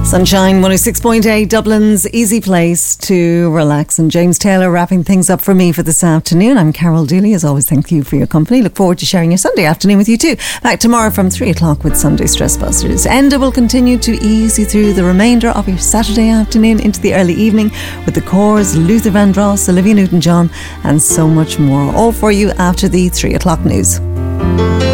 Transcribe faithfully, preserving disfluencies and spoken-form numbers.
Sunshine one oh six point eight, Dublin's easy place to relax. And James Taylor wrapping things up for me for this afternoon. I'm Carol Dooley. As always, thank you for your company. Look forward to sharing your Sunday afternoon with you too. Back tomorrow from three o'clock with Sunday Stress Busters. Enda will continue to ease you through the remainder of your Saturday afternoon into the early evening with the Corrs, Luther Vandross, Olivia Newton-John and so much more. All for you after the three o'clock news.